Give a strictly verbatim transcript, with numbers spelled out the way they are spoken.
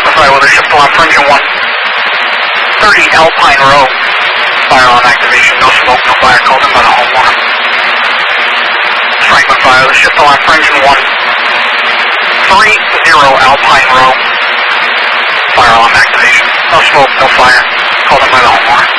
Fire weather, shift alarm for engine one. thirty Alpine Row. Fire alarm activation, no smoke, no fire, called in by the homeowner. Franklin Fire weather, shift alarm for engine one. thirty Alpine Row. Fire alarm activation, no smoke, no fire, called in by the homeowner.